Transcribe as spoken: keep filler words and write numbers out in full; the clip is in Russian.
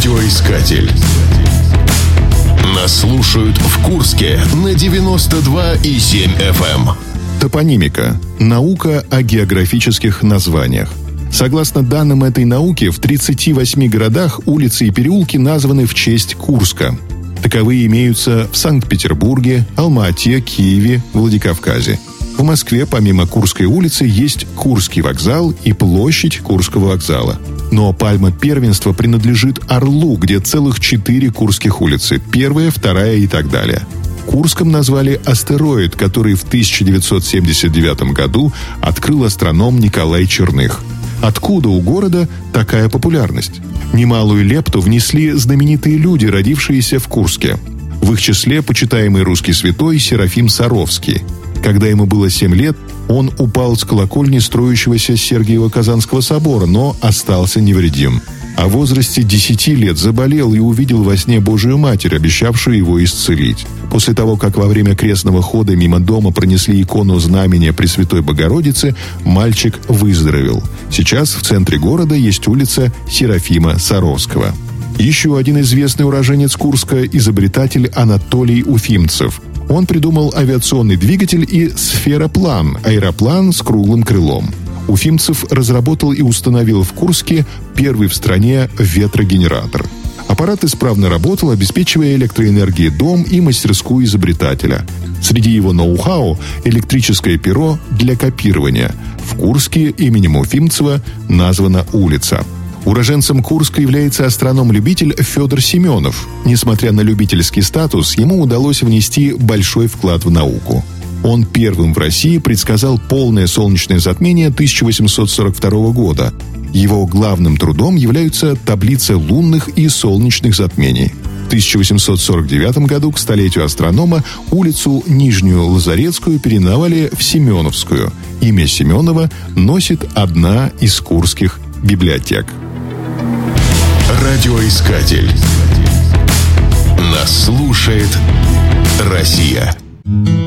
Радиоискатель. Нас слушают в Курске на девяносто два и семь эф эм. Топонимика – наука о географических названиях. Согласно данным этой науки, в тридцати восьми городах улицы и переулки названы в честь Курска. Таковые имеются в Санкт-Петербурге, Алма-Ате, Киеве, Владикавказе. В Москве помимо Курской улицы есть Курский вокзал и площадь Курского вокзала. Но пальма первенства принадлежит Орлу, где целых четыре Курских улицы. Первая, вторая и так далее. Курском назвали астероид, который в тысяча девятьсот семьдесят девятом году открыл астроном Николай Черных. Откуда у города такая популярность? Немалую лепту внесли знаменитые люди, родившиеся в Курске. В их числе почитаемый русский святой Серафим Саровский. Когда ему было семь лет, он упал с колокольни строящегося Сергиево-Казанского собора, но остался невредим. А в возрасте десяти лет заболел и увидел во сне Божию Матерь, обещавшую его исцелить. После того, как во время крестного хода мимо дома пронесли икону знамения Пресвятой Богородицы, мальчик выздоровел. Сейчас в центре города есть улица Серафима Саровского. Еще один известный уроженец Курска – изобретатель Анатолий Уфимцев. Он придумал авиационный двигатель и сфероплан – аэроплан с круглым крылом. Уфимцев разработал и установил в Курске первый в стране ветрогенератор. Аппарат исправно работал, обеспечивая электроэнергией дом и мастерскую изобретателя. Среди его ноу-хау – электрическое перо для копирования. В Курске именем Уфимцева названа улица. Уроженцем Курска является астроном-любитель Федор Семенов. Несмотря на любительский статус, ему удалось внести большой вклад в науку. Он первым в России предсказал полное солнечное затмение тысяча восемьсот сорок второго года. Его главным трудом являются таблицы лунных и солнечных затмений. В тысяча восемьсот сорок девятом году к столетию астронома улицу Нижнюю Лазарецкую переименовали в Семеновскую. Имя Семенова носит одна из курских библиотек. Радиоискатель. Нас слушает Россия.